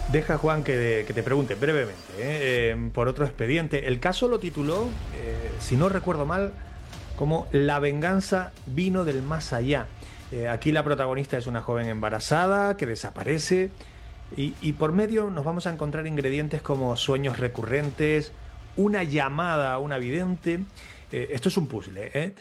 Deja, Juan, que te pregunte brevemente, por otro expediente. El caso lo tituló, si no recuerdo mal, como La venganza vino del más allá. Aquí la protagonista es una joven embarazada que desaparece y por medio nos vamos a encontrar ingredientes como sueños recurrentes, una llamada a una vidente. Esto es un puzzle, ¿eh?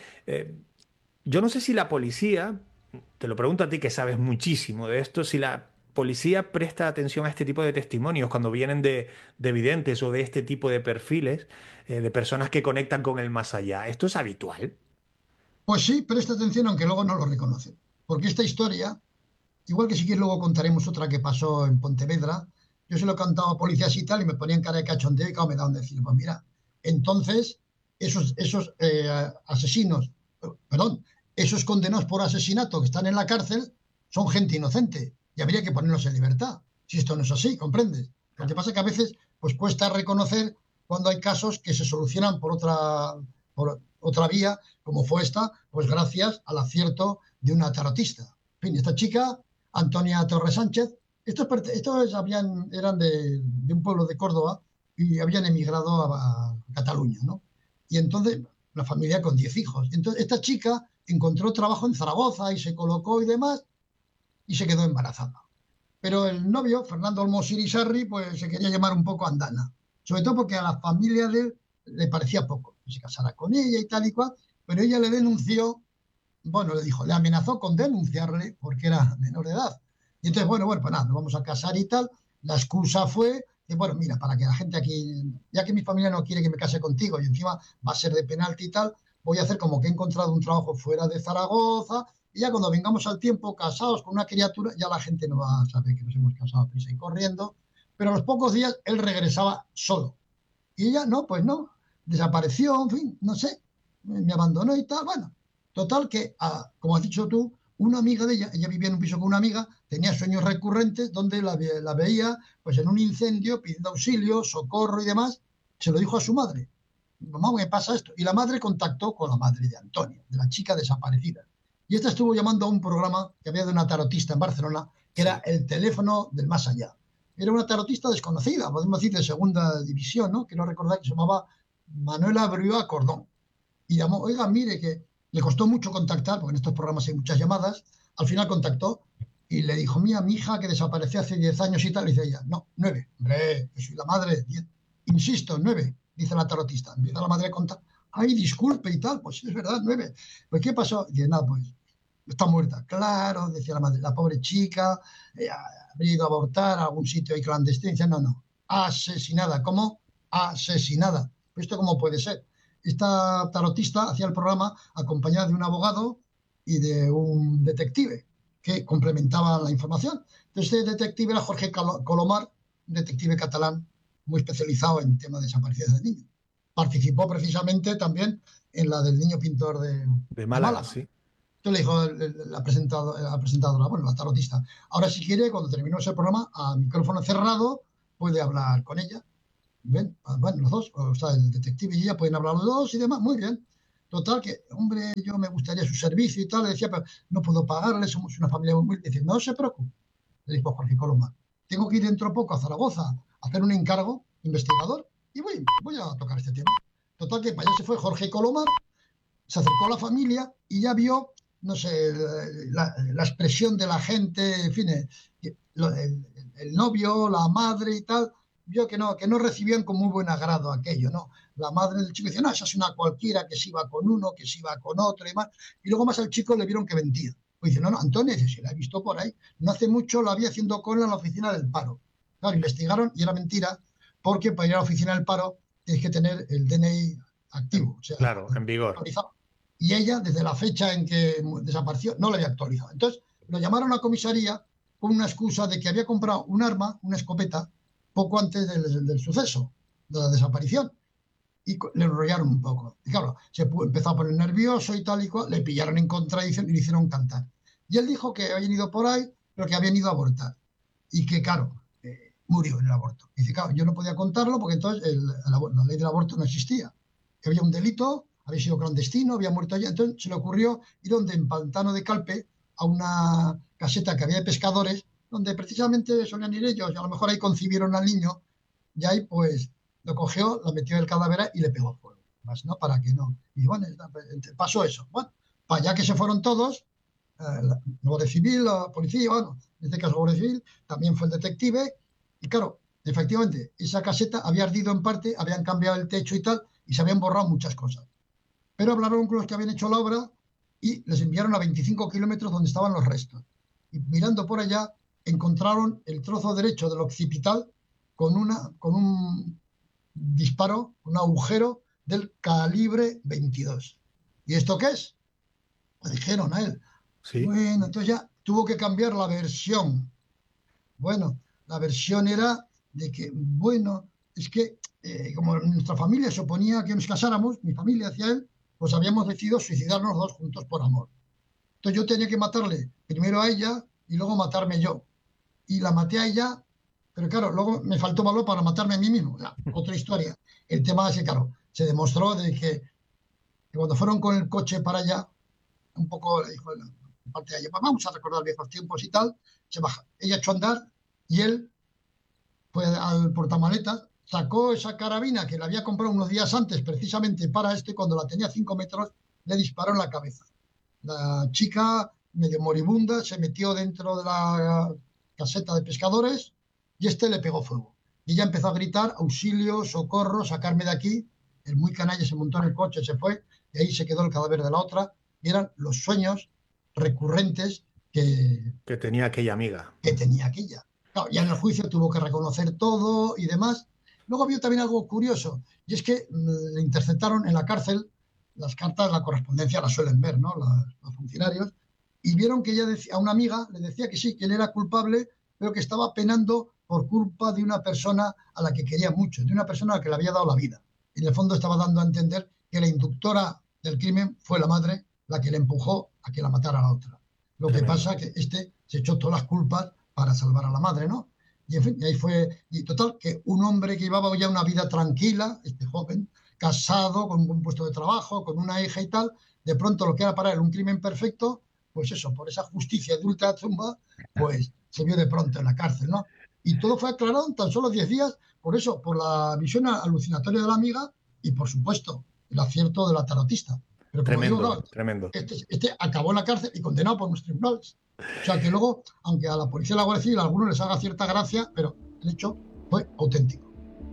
Yo no sé si la policía, te lo pregunto a ti que sabes muchísimo de esto, si la policía presta atención a este tipo de testimonios cuando vienen de videntes o de este tipo de perfiles, de personas que conectan con el más allá. ¿Esto es habitual? Pues sí, presta atención aunque luego no lo reconoce. Porque esta historia, igual que si quieres luego contaremos otra que pasó en Pontevedra, yo se lo he cantado a policías y tal y me ponían cara de cachondeo y claro, me daban de decir, pues mira, entonces esos asesinos, perdón, esos condenados por asesinato que están en la cárcel son gente inocente y habría que ponerlos en libertad. Si esto no es así, ¿comprendes? Lo que pasa es que a veces pues cuesta reconocer cuando hay casos que se solucionan por otra vía, como fue esta, pues gracias al acierto de una tarotista. En fin, esta chica, Antonia Torres Sánchez, estos eran de un pueblo de Córdoba y habían emigrado a Cataluña, ¿no? Y entonces, la familia con 10 hijos. Y entonces, esta chica encontró trabajo en Zaragoza y se colocó y demás, y se quedó embarazada. Pero el novio, Fernando Olmos Irisarri, pues se quería llamar un poco andana. Sobre todo porque a la familia de él le parecía poco que se casara con ella y tal y cual, pero ella le denunció, bueno, le dijo, le amenazó con denunciarle porque era menor de edad. Y entonces, bueno, pues nada, nos vamos a casar y tal. La excusa fue que, bueno, mira, para que la gente aquí, ya que mi familia no quiere que me case contigo y encima va a ser de penalti y tal, voy a hacer como que he encontrado un trabajo fuera de Zaragoza y ya cuando vengamos al tiempo casados con una criatura, ya la gente no va a saber que nos hemos casado a prisa y corriendo. Pero a los pocos días él regresaba solo. Y ella, no, pues no, desapareció, en fin, no sé, me abandonó y tal. Bueno, total que, como has dicho tú, una amiga de ella vivía en un piso con una amiga, tenía sueños recurrentes donde la veía pues en un incendio pidiendo auxilio, socorro y demás, se lo dijo a su madre. Mamá, me pasa esto. Y la madre contactó con la madre de Antonio, de la chica desaparecida. Y esta estuvo llamando a un programa que había de una tarotista en Barcelona, que era Sí. el teléfono del más allá. Era una tarotista desconocida, podemos decir de segunda división, ¿no? Quiero recordar que se llamaba Manuela Briua Cordón. Y llamó, oiga, mire, que le costó mucho contactar, porque en estos programas hay muchas llamadas, al final contactó y le dijo, mira, mi hija que desapareció hace 10 años y tal, y dice ella, no, 9, hombre, que soy la madre, 10. Insisto, 9, dice la tarotista. Empieza la madre a contar, ay, disculpe y tal, pues es verdad, 9. Pues, ¿qué pasó? Y dice, nada, pues está muerta. Claro, decía la madre, la pobre chica, habría ido a abortar a algún sitio ahí clandestino. Dice, no, no, asesinada. ¿Cómo? Asesinada. ¿Esto cómo puede ser? Esta tarotista hacía el programa acompañada de un abogado y de un detective que complementaban la información. Entonces, este detective era Jorge Colomar, un detective catalán muy especializado en temas de desapariciones de niños. Participó precisamente también en la del niño pintor De de Málaga, Málaga. sí. Entonces le dijo la presentadora, bueno, la tarotista, ahora si quiere, cuando terminó ese programa, a micrófono cerrado, puede hablar con ella. ¿Ven? Bueno, los dos, o sea, el detective y ella pueden hablar los dos y demás, muy bien. Total, que, hombre, yo me gustaría su servicio y tal, le decía, pero no puedo pagarle, somos una familia muy humilde. Dice, no se preocupe, le dijo Jorge Coloma. Tengo que ir dentro de poco a Zaragoza a hacer un encargo investigador y voy a tocar este tema. Total, que para allá se fue Jorge Coloma, se acercó a la familia y ya vio, no sé, la expresión de la gente, en fin, el novio, la madre y tal, vio que no recibían con muy buen agrado aquello, ¿no? La madre del chico decía, no, esa es una cualquiera que se iba con uno, que se iba con otro y más. Y luego más al chico le vieron que mentía. Pues dice, no, no, Antonio, dice, si la he visto por ahí. No hace mucho la había haciendo cola en la oficina del paro. Claro, investigaron y era mentira, porque para ir a la oficina del paro tienes que tener el DNI activo, o sea, Claro, en vigor. actualizado. Y ella, desde la fecha en que desapareció, no la había actualizado. Entonces, lo llamaron a comisaría con una excusa de que había comprado un arma, una escopeta, poco antes del suceso, de la desaparición. Y le enrollaron un poco. Y claro, empezó a poner nervioso y tal y cual, le pillaron en contradicción y le hicieron cantar. Y él dijo que habían ido por ahí, pero que habían ido a abortar. Y que, claro, murió en el aborto. Y dice, claro, yo no podía contarlo porque entonces la ley del aborto no existía. Que había un delito, había sido clandestino, había muerto allá. Entonces se le ocurrió ir donde en Pantano de Calpe a una caseta que había de pescadores donde precisamente solían ir ellos, y a lo mejor ahí concibieron al niño, y ahí pues lo cogió, lo metió en el cadáver y le pegó fuego. Más, ¿no? Para que no. Y bueno, pasó eso. Bueno, para allá que se fueron todos, la Guardia Civil, la policía, bueno, en este caso la Guardia Civil, también fue el detective, y claro, efectivamente, esa caseta había ardido en parte, habían cambiado el techo y tal, y se habían borrado muchas cosas. Pero hablaron con los que habían hecho la obra y les enviaron a 25 kilómetros donde estaban los restos. Y mirando por allá, encontraron el trozo derecho del occipital con un disparo, un agujero del calibre 22. ¿Y esto qué es? Pues dijeron a él. Sí. Bueno, entonces ya tuvo que cambiar la versión. Bueno, la versión era de que, bueno, es que como nuestra familia se oponía a que nos casáramos, mi familia hacia él, pues habíamos decidido suicidarnos los dos juntos por amor. Entonces yo tenía que matarle primero a ella y luego matarme yo. Y la maté a ella, pero claro, luego me faltó valor para matarme a mí mismo. O sea, otra historia. El tema es que, claro, se demostró de que cuando fueron con el coche para allá, un poco le dijo la parte de allá, vamos a recordar viejos tiempos y tal, se baja. Ella echó a andar y él fue al portamaletas, sacó esa carabina que le había comprado unos días antes precisamente para esto y cuando la tenía a 5 metros le disparó en la cabeza. La chica, medio moribunda, se metió dentro de la caseta de pescadores y este le pegó fuego. Y ella empezó a gritar, auxilio, socorro, sacarme de aquí. El muy canalla se montó en el coche, se fue, y ahí se quedó el cadáver de la otra. Y eran los sueños recurrentes Que tenía aquella amiga. que tenía aquella. Claro, ya en el juicio tuvo que reconocer todo y demás. Luego había también algo curioso, y es que le interceptaron en la cárcel las cartas, la correspondencia la suelen ver, ¿no? Los funcionarios, y vieron que ella decía, a una amiga le decía que sí, que él era culpable, pero que estaba penando por culpa de una persona a la que quería mucho, de una persona a la que le había dado la vida. Y en el fondo estaba dando a entender que la inductora del crimen fue la madre la que le empujó a que la matara a la otra. Lo que Tremendo. pasa que este se echó todas las culpas para salvar a la madre, ¿no? Y en fin, y ahí fue, y total, que un hombre que llevaba ya una vida tranquila, este joven, casado, con un buen puesto de trabajo, con una hija y tal, de pronto lo que era para él un crimen perfecto, pues eso, por esa justicia de ultratumba, pues se vio de pronto en la cárcel, ¿no? Y todo fue aclarado en tan solo 10 días, por eso, por la visión alucinatoria de la amiga y, por supuesto, el acierto de la tarotista. Pero como digo, Tremendo, claro, tremendo. este acabó en la cárcel y condenado por los tribunales. O sea que luego, aunque a la policía y a la Guardia Civil a algunos les haga cierta gracia, pero el hecho fue auténtico.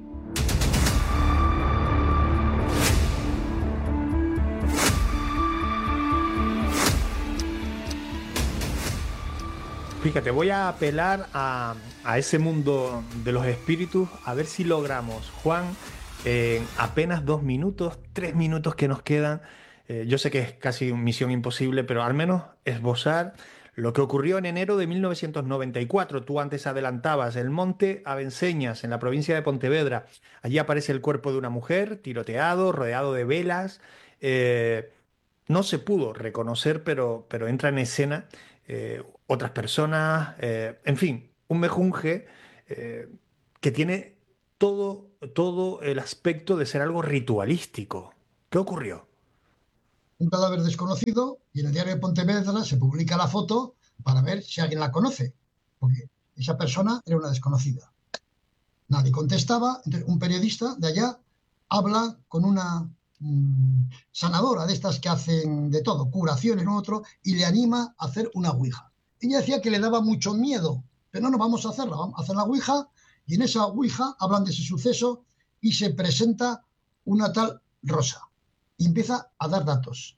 Fíjate, voy a apelar a ese mundo de los espíritus, a ver si logramos, Juan, en apenas 2 minutos, 3 minutos que nos quedan. Yo sé que es casi misión imposible, pero al menos esbozar lo que ocurrió en enero de 1994. Tú antes adelantabas el Monte Avenceñas, en la provincia de Pontevedra. Allí aparece el cuerpo de una mujer, tiroteado, rodeado de velas. Eh, no se pudo reconocer, pero entra en escena otras personas, en fin, un mejunje eh, que tiene todo el aspecto de ser algo ritualístico. ¿Qué ocurrió? Un cadáver desconocido y en el diario de Pontevedra se publica la foto para ver si alguien la conoce, porque esa persona era una desconocida. Nadie contestaba, entonces un periodista de allá habla con una sanadora de estas que hacen de todo, curaciones, en otro, y le anima a hacer una ouija. Ella decía que le daba mucho miedo, pero no vamos a hacerla, vamos a hacer la ouija, y en esa ouija hablan de ese suceso y se presenta una tal Rosa. Y empieza a dar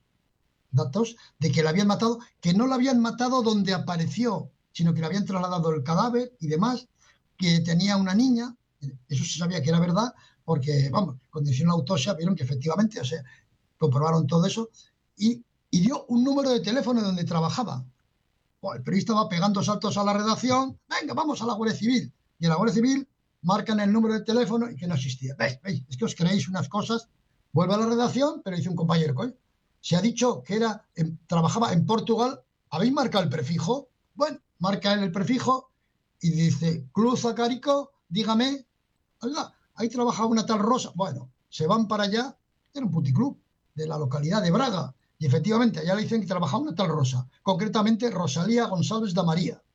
datos de que la habían matado, que no la habían matado donde apareció, sino que le habían trasladado el cadáver y demás, que tenía una niña, eso se sabía que era verdad, porque, vamos, cuando hicieron la autopsia vieron que efectivamente, o sea, comprobaron todo eso, y dio un número de teléfono donde trabajaba. Bueno, el periodista va pegando saltos a la redacción, venga, vamos a la Guardia Civil, y en la Guardia Civil marcan el número de teléfono y que no existía. ¿Veis? Es que os creéis unas cosas. Vuelve a la redacción, pero dice un compañero, coño, se ha dicho que trabajaba en Portugal, ¿habéis marcado el prefijo? Bueno, marca él el prefijo y dice, Cruz Acarico, dígame, oiga, ahí trabaja una tal Rosa. Bueno, se van para allá, era un puticlub de la localidad de Braga, y efectivamente allá le dicen que trabajaba una tal Rosa, concretamente Rosalía González da María.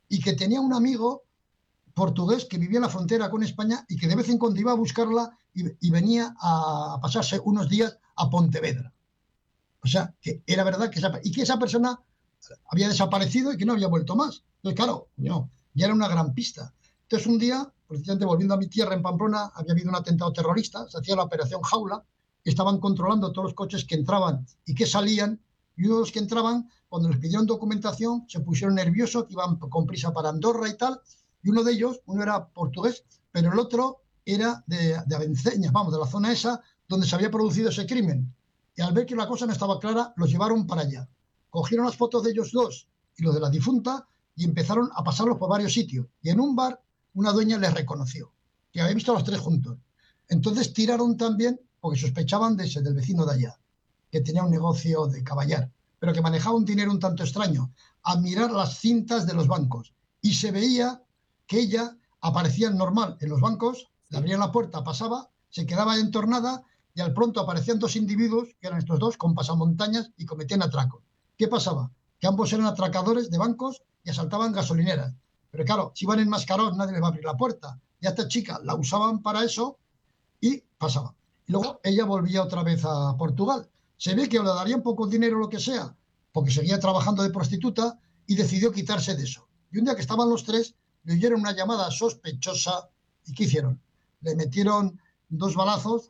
y que tenía un amigo portugués que vivía en la frontera con España y que de vez en cuando iba a buscarla y venía a pasarse unos días a Pontevedra. O sea, que era verdad que esa persona había desaparecido y que no había vuelto más. Entonces, claro, no, ya era una gran pista. Entonces, un día, precisamente volviendo a mi tierra en Pamplona, había habido un atentado terrorista, se hacía la operación Jaula, y estaban controlando todos los coches que entraban y que salían, y uno de los que entraban, cuando les pidieron documentación, se pusieron nerviosos, que iban con prisa para Andorra y tal, y uno de ellos, uno era portugués, pero el otro era de Avenceñas, vamos, de la zona esa donde se había producido ese crimen. Y al ver que la cosa no estaba clara, los llevaron para allá. Cogieron las fotos de ellos dos y los de la difunta y empezaron a pasarlos por varios sitios. Y en un bar, una dueña les reconoció, que había visto a los tres juntos. Entonces tiraron también, porque sospechaban de ese, del vecino de allá, que tenía un negocio de caballar, pero que manejaba un dinero un tanto extraño, a mirar las cintas de los bancos. Y se veía que ella aparecía normal en los bancos, le abrían la puerta, pasaba, se quedaba entornada y al pronto aparecían dos individuos, que eran estos dos, con pasamontañas y cometían atracos. ¿Qué pasaba? Que ambos eran atracadores de bancos y asaltaban gasolineras. Pero claro, si iban enmascarados nadie les va a abrir la puerta. Y a esta chica la usaban para eso y pasaba. Y luego ella volvía otra vez a Portugal. Se ve que le darían poco dinero o lo que sea, porque seguía trabajando de prostituta y decidió quitarse de eso. Y un día que estaban los tres, le oyeron una llamada sospechosa. ¿Y qué hicieron? Le metieron tres balazos,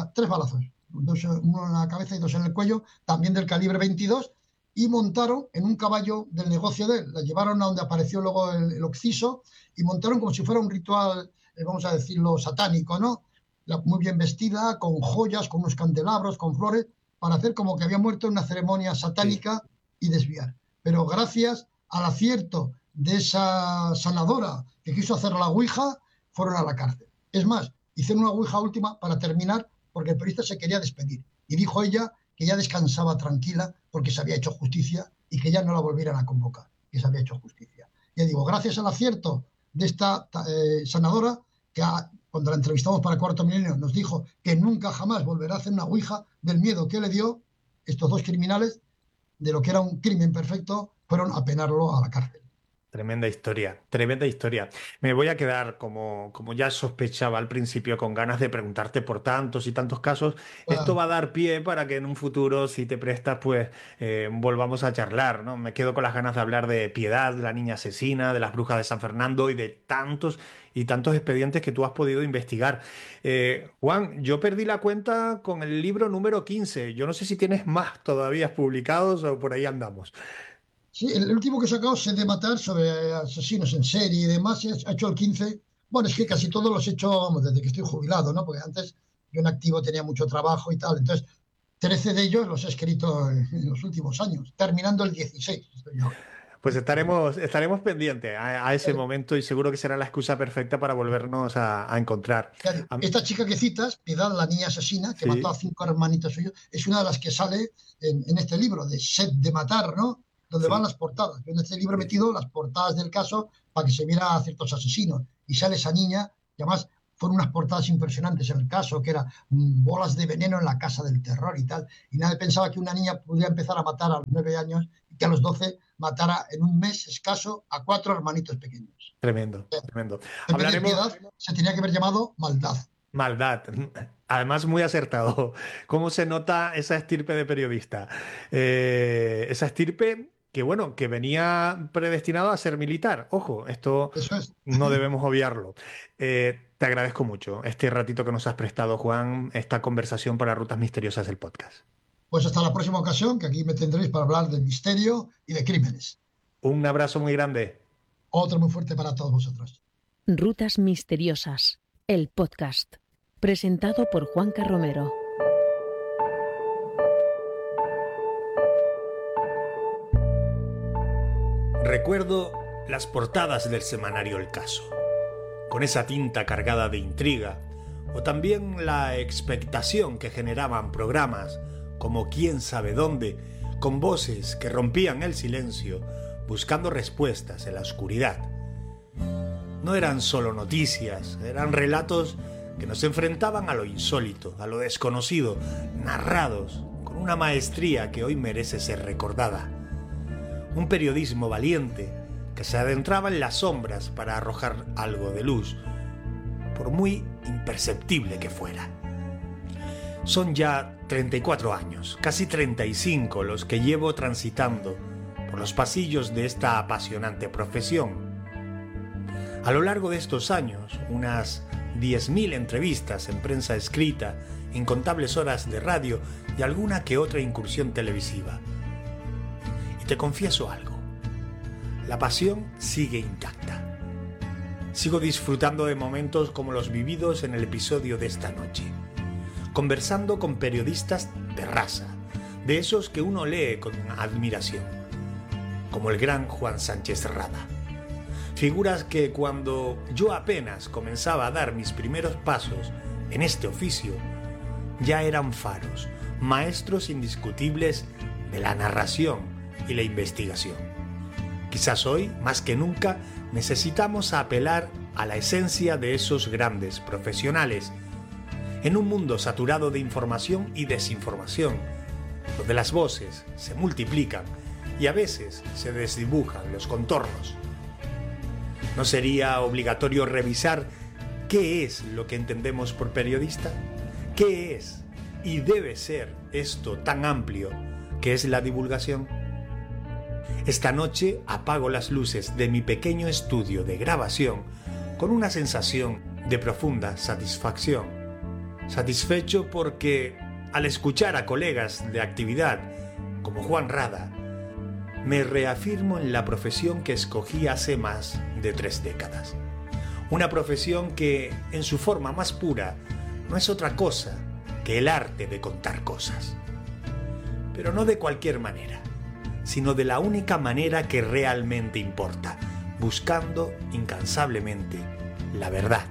uno en la cabeza y dos en el cuello, también del calibre 22, y montaron en un caballo del negocio de él. La llevaron a donde apareció luego el occiso y montaron como si fuera un ritual, vamos a decirlo, satánico, ¿no? Muy bien vestida, con joyas, con unos candelabros, con flores, para hacer como que había muerto en una ceremonia satánica y desviar. Pero gracias al acierto de esa sanadora que quiso hacer la ouija, fueron a la cárcel. Es más, hicieron una ouija última para terminar, porque el periodista se quería despedir. Y dijo ella que ya descansaba tranquila porque se había hecho justicia y que ya no la volvieran a convocar, que se había hecho justicia. Ya digo, gracias al acierto de esta sanadora, que cuando la entrevistamos para Cuarto Milenio nos dijo que nunca jamás volverá a hacer una ouija del miedo que le dio, estos dos criminales, de lo que era un crimen perfecto, fueron a penarlo a la cárcel. Tremenda historia, tremenda historia. Me voy a quedar, como ya sospechaba al principio, con ganas de preguntarte por tantos y tantos casos. Esto va a dar pie para que en un futuro, si te prestas, pues volvamos a charlar, ¿no? Me quedo con las ganas de hablar de Piedad, de la niña asesina, de las brujas de San Fernando y de tantos y tantos expedientes que tú has podido investigar. Juan, yo perdí la cuenta con el libro número 15. Yo no sé si tienes más todavía publicados o por ahí andamos. Sí, el último que he sacado, Sé de matar, sobre asesinos en serie y demás, ha hecho el 15. Bueno, es que casi todos los he hecho, vamos, desde que estoy jubilado, ¿no? Porque antes yo en activo tenía mucho trabajo y tal. Entonces, 13 de ellos los he escrito en los últimos años, terminando el 16. Estoy ahora. Pues estaremos pendientes a ese momento y seguro que será la excusa perfecta para volvernos a encontrar. Esta chica que citas, Piedad, la niña asesina, que mató a 5 hermanitos suyos, es una de las que sale en este libro, de Sé de matar, ¿no? Donde van las portadas. Yo en este libro he metido las portadas del caso para que se viera a ciertos asesinos. Y sale esa niña, y además fueron unas portadas impresionantes en el caso, que era bolas de veneno en la casa del terror y tal. Y nadie pensaba que una niña podía empezar a matar a los 9 años y que a los 12 matara en un mes escaso a 4 hermanitos pequeños. Tremendo, tremendo. En vez de Piedad, se tenía que haber llamado Maldad. Maldad. Además, muy acertado. ¿Cómo se nota esa estirpe de periodista? Esa estirpe que, bueno, que venía predestinado a ser militar. Ojo, esto Eso es. no debemos obviarlo. Te agradezco mucho este ratito que nos has prestado, Juan, esta conversación para Rutas Misteriosas del podcast. Pues hasta la próxima ocasión, que aquí me tendréis para hablar de misterio y de crímenes. Un abrazo muy grande. Otro muy fuerte para todos vosotros. Rutas Misteriosas, el podcast, presentado por Juanca Romero. Recuerdo las portadas del semanario El Caso, con esa tinta cargada de intriga, o también la expectación que generaban programas como Quién sabe dónde, con voces que rompían el silencio, buscando respuestas en la oscuridad. No eran solo noticias, eran relatos que nos enfrentaban a lo insólito, a lo desconocido, narrados con una maestría que hoy merece ser recordada. Un periodismo valiente que se adentraba en las sombras para arrojar algo de luz, por muy imperceptible que fuera. Son ya 34 años, casi 35 los que llevo transitando por los pasillos de esta apasionante profesión. A lo largo de estos años, unas 10.000 entrevistas en prensa escrita, incontables horas de radio y alguna que otra incursión televisiva. Y te confieso algo, la pasión sigue intacta. Sigo disfrutando de momentos como los vividos en el episodio de esta noche, conversando con periodistas de raza, de esos que uno lee con admiración, como el gran Juan Sánchez Rada. Figuras que cuando yo apenas comenzaba a dar mis primeros pasos en este oficio, ya eran faros, maestros indiscutibles de la narración y la investigación. Quizás hoy, más que nunca, necesitamos apelar a la esencia de esos grandes profesionales, en un mundo saturado de información y desinformación, donde las voces se multiplican y a veces se desdibujan los contornos. ¿No sería obligatorio revisar qué es lo que entendemos por periodista? ¿Qué es y debe ser esto tan amplio que es la divulgación? Esta noche apago las luces de mi pequeño estudio de grabación con una sensación de profunda satisfacción. Satisfecho porque, al escuchar a colegas de actividad como Juan Rada, me reafirmo en la profesión que escogí hace más de 3 décadas. Una profesión que, en su forma más pura, no es otra cosa que el arte de contar cosas. Pero no de cualquier manera, sino de la única manera que realmente importa, buscando incansablemente la verdad.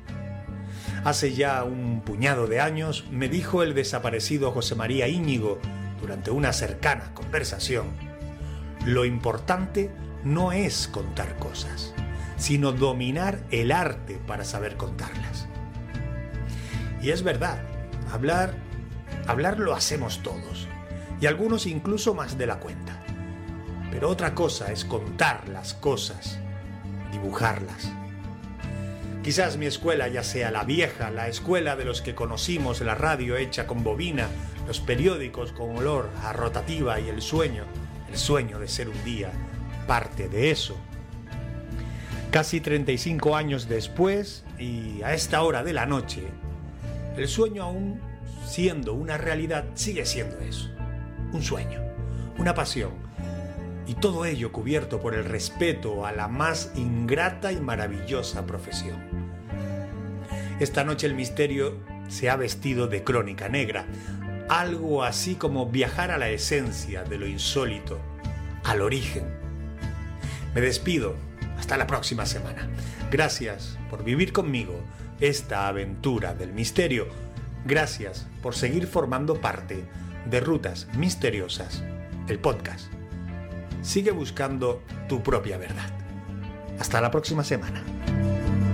Hace ya un puñado de años me dijo el desaparecido José María Íñigo durante una cercana conversación: lo importante no es contar cosas, sino dominar el arte para saber contarlas. Y es verdad, hablar lo hacemos todos, y algunos incluso más de la cuenta. Pero otra cosa es contar las cosas, dibujarlas. Quizás mi escuela ya sea la vieja, la escuela de los que conocimos la radio hecha con bobina, los periódicos con olor a rotativa y el sueño de ser un día parte de eso. Casi 35 años después y a esta hora de la noche, el sueño, aún siendo una realidad, sigue siendo eso, un sueño, una pasión, y todo ello cubierto por el respeto a la más ingrata y maravillosa profesión. Esta noche el misterio se ha vestido de crónica negra, algo así como viajar a la esencia de lo insólito, al origen. Me despido, hasta la próxima semana. Gracias por vivir conmigo esta aventura del misterio. Gracias por seguir formando parte de Rutas Misteriosas, el podcast. Sigue buscando tu propia verdad. Hasta la próxima semana.